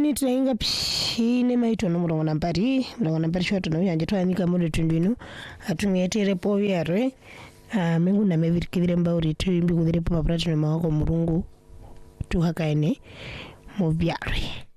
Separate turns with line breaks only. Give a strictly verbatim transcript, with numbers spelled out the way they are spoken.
ini tinainga pine maito no murongo nambari murongo nambari shwato no yanje twanika muri tundinu atumietere po yare a mengu na mevirikire mbauri tuimbi kudire po paprati no mawako murungu tuhakaene mu byare.